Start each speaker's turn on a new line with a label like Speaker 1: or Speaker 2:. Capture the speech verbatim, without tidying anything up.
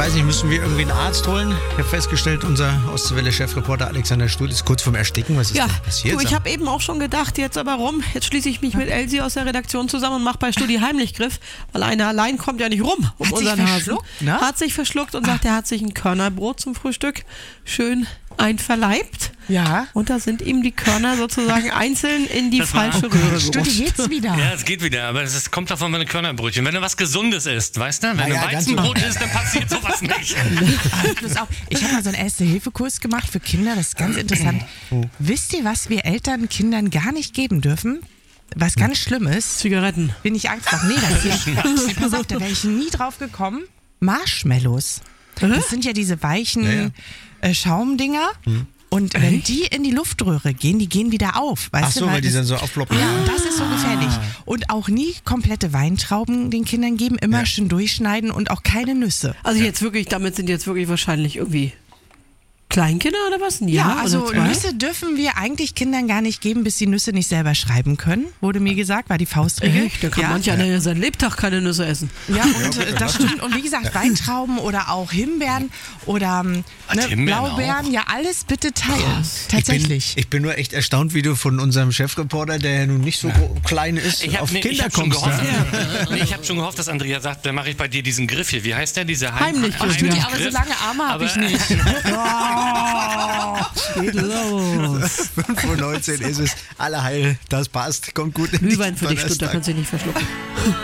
Speaker 1: weiß nicht, müssen wir irgendwie einen Arzt holen? Ich habe festgestellt, unser Ostwelle-Chefreporter Alexander Stuhl ist kurz vorm Ersticken. Was ist
Speaker 2: Ja,
Speaker 1: denn passiert?
Speaker 2: du, ich habe eben auch schon gedacht, jetzt aber rum. Jetzt schließe ich mich mit Elsie aus der Redaktion zusammen und mache bei Studi Heimlichgriff, weil einer allein kommt ja nicht rum um
Speaker 3: Hat sich
Speaker 2: unseren Hasen.
Speaker 3: verschluckt, ne?
Speaker 2: Hat sich verschluckt und sagt, er hat sich ein Körnerbrot zum Frühstück schön einverleibt.
Speaker 3: Ja.
Speaker 2: Und da sind ihm die Körner sozusagen einzeln in die
Speaker 4: Das war-
Speaker 2: falsche
Speaker 4: oh Gott,
Speaker 2: Röhre
Speaker 3: Studi,
Speaker 2: gerutscht.
Speaker 3: geht's wieder?
Speaker 4: Ja, es geht wieder, aber es ist, kommt davon meine Körnerbrötchen. Wenn du was Gesundes isst, weißt du? Wenn
Speaker 1: Na
Speaker 4: du
Speaker 1: ja, ganz
Speaker 4: Weizenbrot
Speaker 1: genau.
Speaker 4: isst, dann passiert sowas nicht.
Speaker 3: Plus auch, ich habe mal so einen Erste-Hilfe-Kurs gemacht für Kinder, das ist ganz interessant. Wisst ihr, was wir Eltern Kindern gar nicht geben dürfen? Was ganz schlimm ist,
Speaker 2: Zigaretten.
Speaker 3: bin ich einfach, nee, das ist, pass auf, da wäre ich nie drauf gekommen. Marshmallows. Das sind ja diese weichen
Speaker 1: Ja, ja.
Speaker 3: Äh, Schaumdinger. Und wenn die in die Luftröhre gehen, die gehen wieder auf. Weißt
Speaker 1: Ach so,
Speaker 3: du,
Speaker 1: weil die
Speaker 3: das-
Speaker 1: dann so aufploppen.
Speaker 3: Ja, und das ist so gefährlich. Und auch nie komplette Weintrauben den Kindern geben, immer
Speaker 1: Ja.
Speaker 3: schön durchschneiden und auch keine Nüsse.
Speaker 2: Also jetzt wirklich, damit sind jetzt wirklich wahrscheinlich irgendwie Kleinkinder oder was? Ein Jahr
Speaker 3: Ja, also
Speaker 2: oder zwei?
Speaker 3: Nüsse dürfen wir eigentlich Kindern gar nicht geben, bis die Nüsse nicht selber schreiben können, wurde mir gesagt, war die Faustregel.
Speaker 2: Echt? Da kann
Speaker 3: ja.
Speaker 2: manch einer ja seinen Lebtag keine Nüsse essen.
Speaker 3: Ja, und äh, das stimmt. Und wie gesagt, Weintrauben oder auch Himbeeren oder ähm, ne,
Speaker 4: Himbeeren
Speaker 3: Blaubeeren,
Speaker 4: auch?
Speaker 3: ja alles bitte teilen.
Speaker 1: Ich
Speaker 3: Tatsächlich.
Speaker 1: bin, ich bin nur echt erstaunt, wie du von unserem Chefreporter, der ja nun nicht so gro- klein ist,
Speaker 4: Ich
Speaker 1: auf
Speaker 4: habe nee,
Speaker 1: Kinder
Speaker 4: hab schon
Speaker 1: kommst.
Speaker 4: gehofft,
Speaker 1: Ja?
Speaker 4: nee, ich hab schon gehofft, dass Andrea sagt, dann mache ich bei dir diesen Griff hier. Wie heißt der, dieser Heim
Speaker 2: Heimlichgriff,
Speaker 4: Heimlichgriff?
Speaker 2: ja.
Speaker 3: aber so lange Arme habe ich
Speaker 4: Aber-
Speaker 3: nicht.
Speaker 2: Geht los.
Speaker 1: fünf Uhr neunzehn ist es. Alle heil, das passt. Kommt gut in die
Speaker 2: Glühwein für dich, Stutt, da
Speaker 1: Donnerstag.
Speaker 2: kannst du dich nicht verschlucken.